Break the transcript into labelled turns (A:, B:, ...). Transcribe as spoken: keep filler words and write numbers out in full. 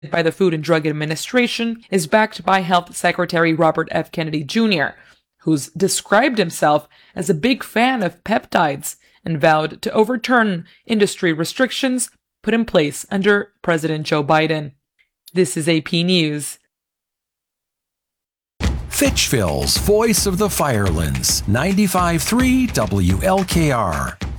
A: by the Food and Drug Administration is backed by Health Secretary Robert F. Kennedy Junior, who's described himself as a big fan of peptides and vowed to overturn industry restrictions put in place under President Joe Biden. This is A P News.
B: Fitchville's Voice of the Firelands, ninety-five point three W L K R.